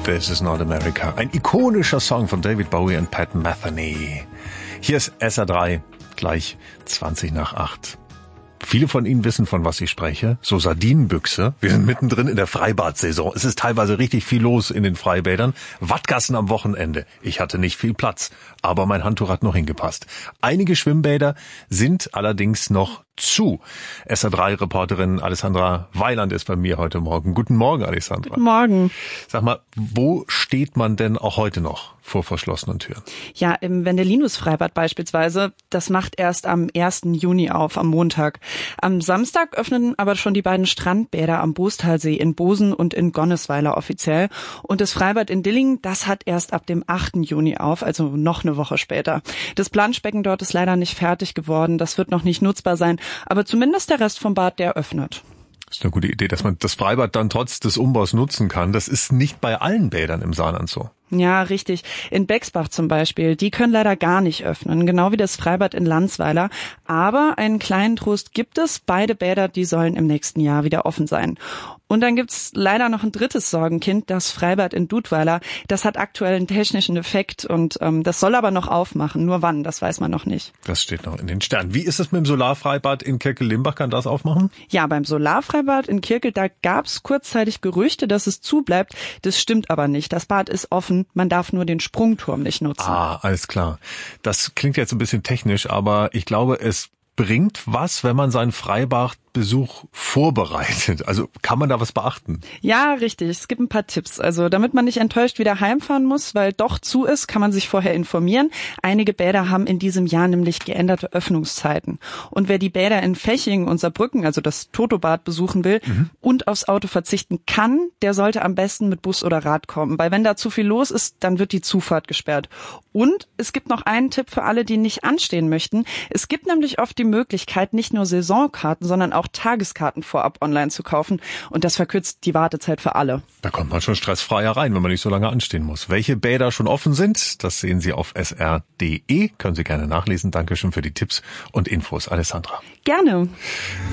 This is not America. Ein ikonischer Song von David Bowie und Pat Metheny. Hier ist SR3, gleich 20:08. Viele von Ihnen wissen, von was ich spreche. So Sardinenbüchse. Wir sind mittendrin in der Freibad-Saison. Es ist teilweise richtig viel los in den Freibädern. Wattgassen am Wochenende. Ich hatte nicht viel Platz, aber mein Handtuch hat noch hingepasst. Einige Schwimmbäder sind allerdings noch zu. SR3-Reporterin Alessandra Weiland ist bei mir heute Morgen. Guten Morgen, Alessandra. Guten Morgen. Sag mal, wo steht man denn auch heute noch vor verschlossenen Türen? Ja, im Wendelinus-Freibad beispielsweise. Das macht erst am 1. Juni auf, am Montag. Am Samstag öffnen aber schon die beiden Strandbäder am Boostalsee in Bosen und in Gonnesweiler offiziell. Und das Freibad in Dillingen, das hat erst ab dem 8. Juni auf, also noch eine Woche später. Das Planschbecken dort ist leider nicht fertig geworden. Das wird noch nicht nutzbar sein. Aber zumindest der Rest vom Bad, der öffnet. Das ist eine gute Idee, dass man das Freibad dann trotz des Umbaus nutzen kann. Das ist nicht bei allen Bädern im Saarland so. Ja, richtig. In Bexbach zum Beispiel, die können leider gar nicht öffnen, genau wie das Freibad in Landsweiler. Aber einen kleinen Trost gibt es. Beide Bäder, die sollen im nächsten Jahr wieder offen sein. Und dann gibt's leider noch ein drittes Sorgenkind, das Freibad in Dudweiler. Das hat aktuell einen technischen Defekt und das soll aber noch aufmachen. Nur wann, das weiß man noch nicht. Das steht noch in den Sternen. Wie ist es mit dem Solarfreibad in Kirkel-Limbach? Kann das aufmachen? Ja, beim Solarfreibad in Kirkel, da gab's kurzzeitig Gerüchte, dass es zubleibt. Das stimmt aber nicht. Das Bad ist offen. Man darf nur den Sprungturm nicht nutzen. Ah, alles klar. Das klingt jetzt ein bisschen technisch, aber ich glaube, es bringt was, wenn man seinen Freibadbesuch vorbereitet. Also kann man da was beachten? Ja, richtig. Es gibt ein paar Tipps. Also damit man nicht enttäuscht wieder heimfahren muss, weil doch zu ist, kann man sich vorher informieren. Einige Bäder haben in diesem Jahr nämlich geänderte Öffnungszeiten. Und wer die Bäder in Fechingen und Saarbrücken, also das Totobad, besuchen will und aufs Auto verzichten kann, der sollte am besten mit Bus oder Rad kommen. Weil wenn da zu viel los ist, dann wird die Zufahrt gesperrt. Und es gibt noch einen Tipp für alle, die nicht anstehen möchten. Es gibt nämlich oft die Möglichkeit, nicht nur Saisonkarten, sondern auch Tageskarten vorab online zu kaufen. Und das verkürzt die Wartezeit für alle. Da kommt man schon stressfreier rein, wenn man nicht so lange anstehen muss. Welche Bäder schon offen sind, das sehen Sie auf sr.de. Können Sie gerne nachlesen. Dankeschön für die Tipps und Infos, Alessandra. Gerne.